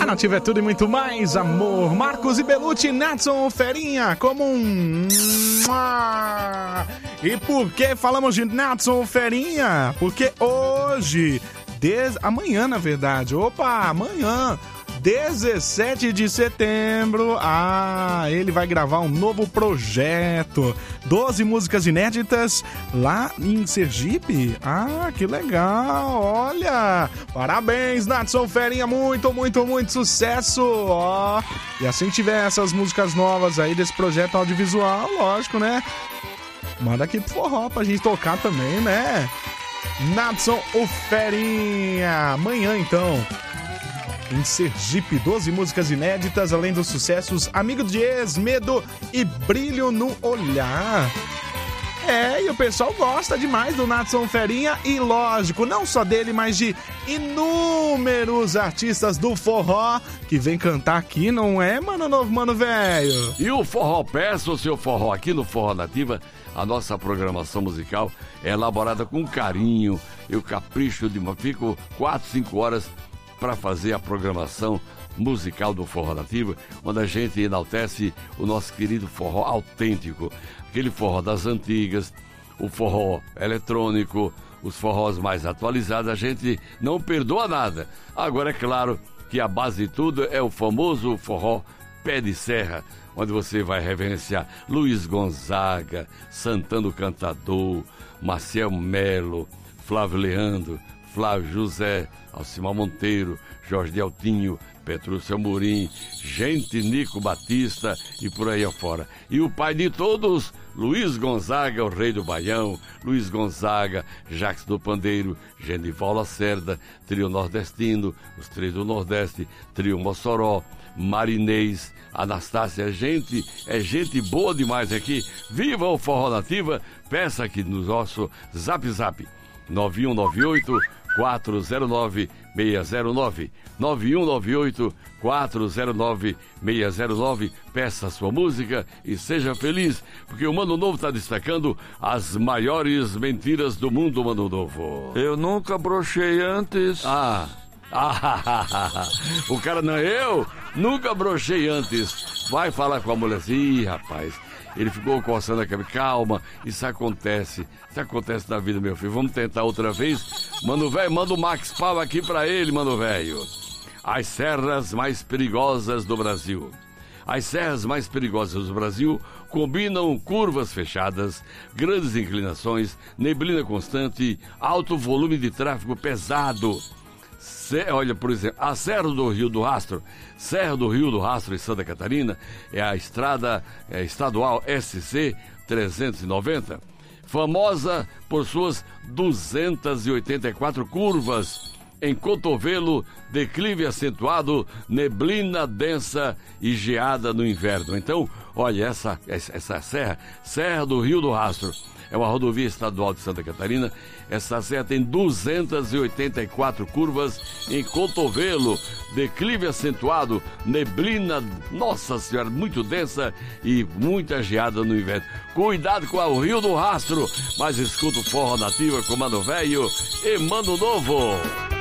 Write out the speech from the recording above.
Nativa é tudo e muito mais, amor. Marcos e Belucci, Natson Ferinha, como um... E por que falamos de Natson Ferinha? Porque hoje, amanhã na verdade, amanhã, 17 de setembro, ele vai gravar um novo projeto, 12 músicas inéditas lá em Sergipe. Que legal, olha, parabéns, Natson Ferinha, muito, muito, muito sucesso, E assim tiver essas músicas novas aí desse projeto audiovisual, lógico, né? Manda aqui pro forró pra gente tocar também, né? Natson Ferinha, amanhã então, em Sergipe, 12 músicas inéditas, além dos sucessos Amigo de Ex, Medo e Brilho no Olhar. E o pessoal gosta demais do Natson Ferinha e, lógico, não só dele, mas de inúmeros artistas do forró que vem cantar aqui, não é, mano novo, mano velho? E o Forró Peça, o seu forró aqui no Forró Nativa, a nossa programação musical é elaborada com carinho, eu capricho fico 4, 5 horas para fazer a programação musical do Forró Nativa, onde a gente enaltece o nosso querido forró autêntico, aquele forró das antigas, o forró eletrônico, os forrós mais atualizados, a gente não perdoa nada. Agora é claro que a base de tudo é o famoso forró pé de serra, onde você vai reverenciar Luiz Gonzaga, Santana Cantador, Maciel Melo, Flávio Leandro, Flávio José, Alcimar Monteiro, Jorge Deltinho, Petrúcio Amorim, Nico Batista e por aí afora. E o pai de todos, Luiz Gonzaga, o rei do Baião, Luiz Gonzaga, Jacques do Pandeiro, Genival Lacerda, Trio Nordestino, os Três do Nordeste, Trio Mossoró, Marinês, Anastácia, é gente boa demais aqui. Viva o Forró Nativa, peça aqui no nosso Zap Zap, 9198-409-609, 9198-409-609. Peça a sua música e seja feliz, porque o Mano Novo está destacando as maiores mentiras do mundo, Mano Novo. Eu nunca brochei antes. O cara não, eu nunca brochei antes. Vai falar com a mulher assim, rapaz. Ele ficou coçando a cabeça. Calma, isso acontece na vida, meu filho. Vamos tentar outra vez. Mano velho, manda o Max Pau aqui pra ele, mano velho. As serras mais perigosas do Brasil. As serras mais perigosas do Brasil combinam curvas fechadas, grandes inclinações, neblina constante, alto volume de tráfego pesado. Olha, por exemplo, a Serra do Rio do Rastro em Santa Catarina, é a estrada estadual SC 390, famosa por suas 284 curvas em cotovelo, declive acentuado, neblina densa e geada no inverno. Então, olha, essa Serra do Rio do Rastro, é uma rodovia estadual de Santa Catarina. Essa serra tem 284 curvas em cotovelo, declive acentuado, neblina, nossa senhora, muito densa e muita geada no inverno. Cuidado com o Rio do Rastro, mas escuta o Forró Nativa com Mano Velho e Mano Novo.